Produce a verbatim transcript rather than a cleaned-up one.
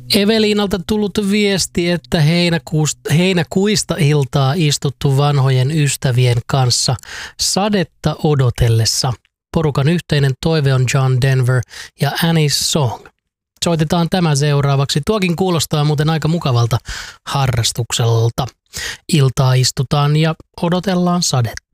Eveliinalta tullut viesti, että heinäkuusta, heinäkuista iltaa istuttu vanhojen ystävien kanssa sadetta odotellessa. Porukan yhteinen toive on John Denver ja Annie's Song. Soitetaan tämä seuraavaksi. Tuokin kuulostaa muuten aika mukavalta harrastukselta. Iltaa istutaan ja odotellaan sadetta.